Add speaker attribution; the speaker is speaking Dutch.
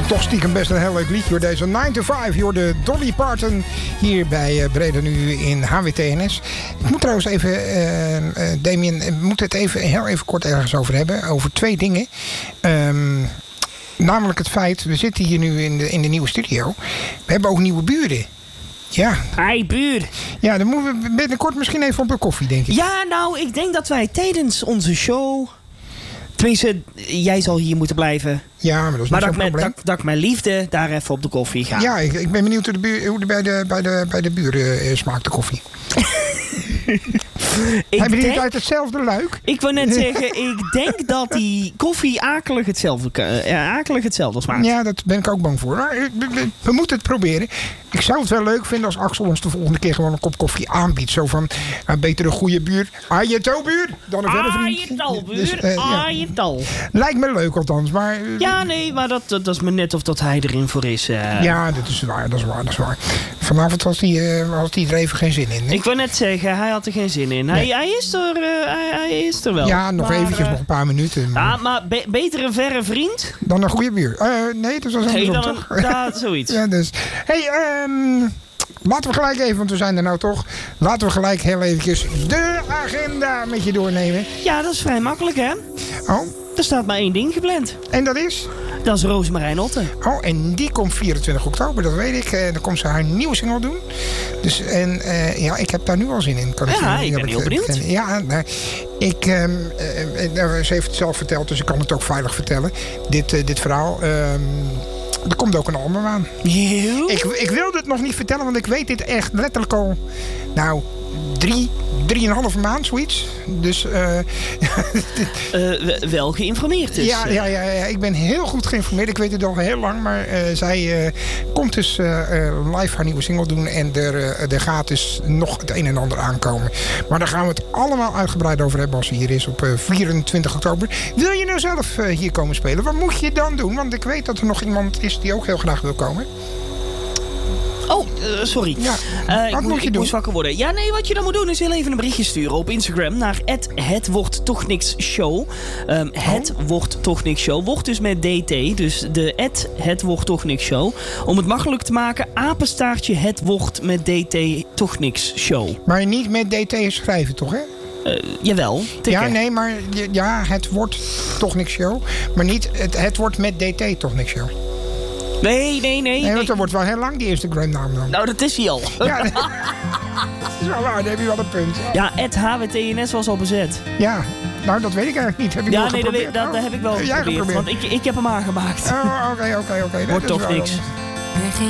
Speaker 1: Nou, toch stiekem best een heel leuk liedje hoor. Deze 9 to 5, je hoorde Dolly Parton hier bij Breda Nu in HWTNS. Ik moet trouwens even, Damien, we moeten het heel even kort ergens over hebben. Over 2 dingen. Namelijk het feit, we zitten hier nu in de nieuwe studio. We hebben ook nieuwe buren. Ja.
Speaker 2: Hi, buur.
Speaker 1: Ja, dan moeten we binnenkort misschien even op een koffie, denk ik.
Speaker 2: Ja, nou, ik denk dat wij tijdens onze show... Tenminste, jij zal hier moeten blijven.
Speaker 1: Ja, maar dat is niet zo'n probleem.
Speaker 2: Dat ik mijn liefde daar even op de koffie ga.
Speaker 1: Ja, ik ben benieuwd hoe bij de buren smaakt de koffie. Hebben die niet uit hetzelfde luik?
Speaker 2: Ik wou net zeggen, ik denk dat die koffie akelig hetzelfde smaakt.
Speaker 1: Ja, daar ben ik ook bang voor. Maar we moeten het proberen. Ik zou het wel leuk vinden als Axel ons de volgende keer gewoon een kop koffie aanbiedt. Zo van, beter een goede buur. Ajeto buur dan een verder vriend.
Speaker 2: Ajetal buur,
Speaker 1: Dus,
Speaker 2: ajetal.
Speaker 1: Lijkt me leuk althans, maar...
Speaker 2: Ja, nee, maar dat is me net of dat hij erin voor is.
Speaker 1: Ja, dat is waar. Vanavond had hij er even geen zin in. Hè?
Speaker 2: Ik wou net zeggen, hij had er geen zin in. Nee. Hij is er wel.
Speaker 1: Ja, nog eventjes, nog een paar minuten.
Speaker 2: Ja, maar beter een verre vriend?
Speaker 1: Dan een goede buur. Nee, dat was andersom, toch?
Speaker 2: Ja, zoiets.
Speaker 1: Ja, dus. Hey, laten we gelijk even, want we zijn er nou toch. Laten we gelijk heel eventjes de agenda met je doornemen.
Speaker 2: Ja, dat is vrij makkelijk, hè?
Speaker 1: Oh.
Speaker 2: Er staat maar 1 ding gepland.
Speaker 1: En dat is?
Speaker 2: Dat is Roosmarijn Otten.
Speaker 1: Oh, en die komt 24 oktober, dat weet ik. Dan komt ze haar nieuwe single doen. Dus, en ja, ik heb daar nu al zin in.
Speaker 2: Ik ben heel benieuwd.
Speaker 1: Ja, ze heeft het zelf verteld, dus ik kan het ook veilig vertellen. Dit verhaal... er komt ook een album aan. Ik wilde het nog niet vertellen, want ik weet dit echt letterlijk al... Nou, 3,5 maand, zoiets. Dus...
Speaker 2: wel geïnformeerd dus.
Speaker 1: Ja, ik ben heel goed geïnformeerd. Ik weet het al heel lang, maar zij komt dus live haar nieuwe single doen. En er gaat dus nog het een en ander aankomen. Maar daar gaan we het allemaal uitgebreid over hebben als ze hier is op 24 oktober. Wil je nou zelf hier komen spelen? Wat moet je dan doen? Want ik weet dat er nog iemand is die ook heel graag wil komen.
Speaker 2: Oh, sorry.
Speaker 1: Ja. Wat moet je doen?
Speaker 2: Ik moest wakker worden. Ja, nee, wat je dan moet doen is heel even een berichtje sturen op Instagram naar @hetwordttochnixshow. Het wordt toch niks show. Wordt dus met DT. Dus de @het wordt toch niks show. Om het makkelijk te maken, apenstaartje het wordt met DT toch niks show.
Speaker 1: Maar niet met DT schrijven, toch, hè?
Speaker 2: Jawel. Tikken.
Speaker 1: Ja, nee, maar ja, het wordt toch niks show. Maar niet, het wordt met DT toch niks show.
Speaker 2: Nee.
Speaker 1: Want dat wordt wel heel lang, die Instagram-naam dan.
Speaker 2: Nou, dat is hij al.
Speaker 1: Ja, dat is wel waar, dan heb je wel een punt.
Speaker 2: Ja, @HWTNS was al bezet.
Speaker 1: Ja, nou, dat weet ik eigenlijk niet. Heb ik
Speaker 2: dat heb ik wel geprobeerd. Want ik heb hem aangemaakt.
Speaker 1: Oh, oké.
Speaker 2: Wordt toch niks.